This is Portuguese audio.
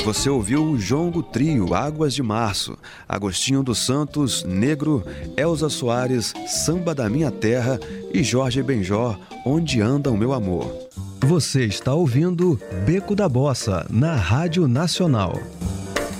Você ouviu o Jongo Trio, Águas de Março, Agostinho dos Santos, Negro, Elza Soares, Samba da Minha Terra e Jorge Benjor, Onde Anda o Meu Amor. Você está ouvindo Beco da Bossa, na Rádio Nacional.